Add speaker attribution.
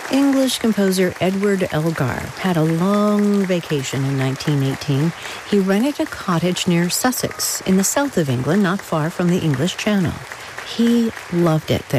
Speaker 1: English composer Edward Elgar had a long vacation in 1918. He rented a cottage near Sussex in the south of England, not far from the English Channel. He loved it there.